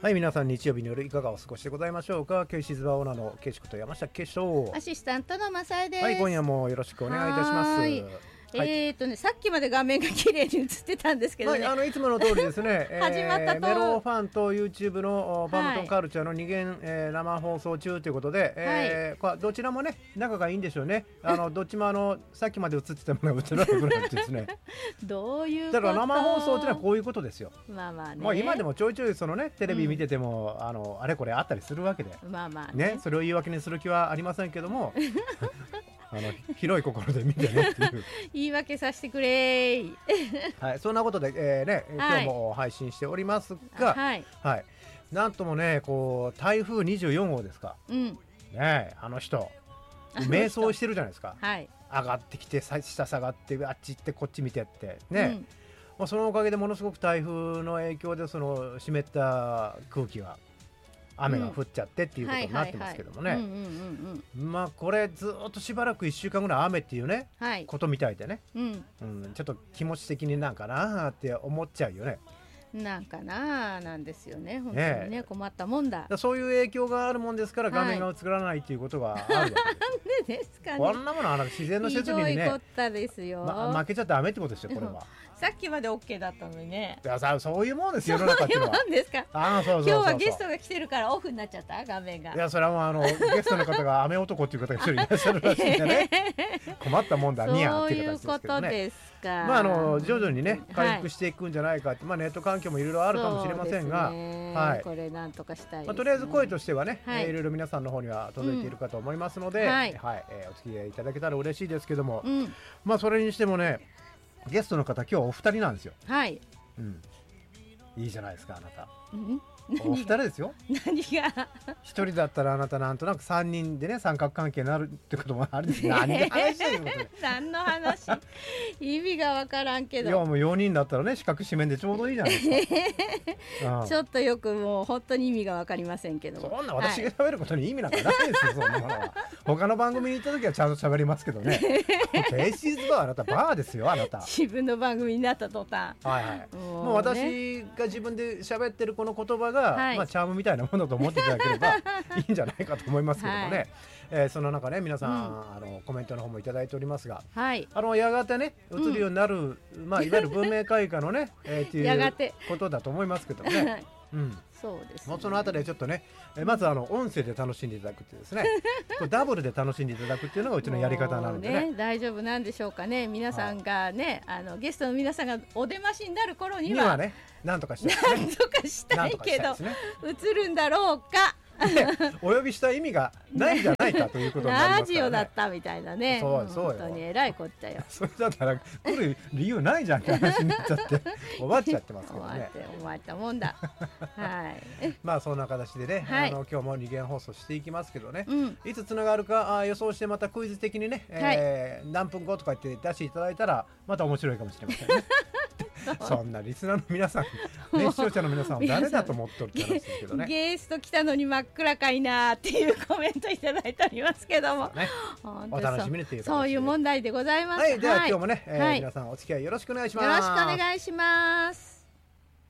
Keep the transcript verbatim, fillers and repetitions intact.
はい、皆さん日曜日の夜いかがお過ごしでございましょうか。ケイシズバーオーナーのケイシこと山下ケイシとアシスタントのマサイです。 はい、今夜もよろしくお願いいたします。 はい、えーとね、さっきまで画面が綺麗に映ってたんですけどね、 はい、あのいつもの通りですね始まったと、 えー、メロファンと YouTube のバムトンカルチャーのに限、えー、生放送中ということで、えーはい、どちらもね仲がいいんでしょうね。あのどっちもあのさっきまで映ってたものが映らなくなってですねどういうこと。 だから生放送というのはこういうことですよ。 まあまあね、 まあ、今でもちょいちょいそのねテレビ見てても、うん、あのあれこれあったりするわけで、 まあまあ ね, ねそれを言い訳にする気はありませんけどもあの広い心で見てねっていう言い訳させてくれーはい、そんなことで、えーね、今日も配信しておりますが、 はいはい、なんともねこう台風にじゅうよん号ですか、 うんね、あの人迷走してるじゃないですか、 はい、 上がってきて下下がってあっち行ってこっち見てってね、 うんまあ、そのおかげでものすごく台風の影響でその湿った空気が雨が降っちゃってっていうことになってますけどもね、まあこれずっとしばらくいっしゅうかんぐらい雨っていうね、はい、ことみたいでね、うんうん、ちょっと気持ち的になんかなって思っちゃうよね。 なんかななんですよね、本当に ね, ね困ったもんだ。 だそういう影響があるもんですから画面が映らないということがあるわけです、はい、 なんでですかね。 こんなものは自然の設備にねひどいこったですよ、 ま、負けちゃダメってことですよこれはさっきまで OK だったのにね。 いやさそういうもんですよ世の中っていうのは。 そういうもんですか。 あそうそうそうそう、 今日はゲストが来てるからオフになっちゃった画面が。 いやそれはもうあのゲストの方が雨男っていう方が一人いらっしゃるらしいんでね困ったもんだニアっていう形ですけどね。そういうことですか。まああの徐々にね回復していくんじゃないかって、はい、まあネット環境もいろいろあるかもしれませんが、 はい、これなんとかしたいですね。 まあ、とりあえず声としてはね、はい、いろいろ皆さんの方には届いているかと思いますので、うん、はい、はい、えー、お付き合いいただけたら嬉しいですけども、うん、まあそれにしてもねゲストの方今日お二人なんですよ。 はい、 うん、いいじゃないですかあなた、 うん、 お二人ですよ。 何が一人だったらあなたなんとなく三人でね三角関係になるってこともあるんですけど何の話だよ何の話意味がわからんけど。 いやもうよにんだったらね四角四面でちょうどいいじゃないですか、 うん、ちょっとよくもう本当に意味がわかりませんけど。 そんな私が喋ることに意味なんかないですよ、はい、そんなものは他の番組に行った時はちゃんと喋りますけどねケイシーズバーあなたバーですよあなた。 自分の番組になった途端、 はいはい、もう、もう私が自分で喋ってるこの言葉が、はい、まあ、チャームみたいなものだと思っていただければいいんじゃないかと思いますけどもね、はい、えー、その中ね皆さん、うん、あのコメントの方もいただいておりますが、はい、あのやがてね映るようになる、うん、まあ、いわゆる文明開化のね、えー、っていうことだと思いますけどねうん、そうですね、もうそのあたりでちょっとね、えまずあの音声で楽しんでいただくっていうですねダブルで楽しんでいただくっていうのがうちのやり方なので ね, ね大丈夫なんでしょうかね。皆さんがね、はい、あのゲストの皆さんがお出ましになる頃にはにはねなんとかしたい、ね、 なんとかしたいけど、ね、映るんだろうかお呼びした意味がないんじゃないかということになりますからね。 ラジオだったみたいなね。 そうそうよ、 本当に偉いこっちゃよ。 それだったら来る理由ないじゃんって話になっちゃって終わっちゃってますけどね。 終わったもんだはい。 まあそんな形でね、はい、あの今日も二元放送していきますけどね、うん、いつつながるかあ予想してまたクイズ的にね、えーはい、何分後とか言って出していただいたらまた面白いかもしれませんねそんなリスナーの皆さん、ね、視聴者の皆さんは誰だと思っとるって話ですけどねゲスト来たのに真っ暗かいなっていうコメントいただいておりますけども、ね、 お楽しみにというそういう問題でございます。 はい、では今日もね、えーはい、皆さんお付き合いよろしくお願いします。 よろしくお願いします。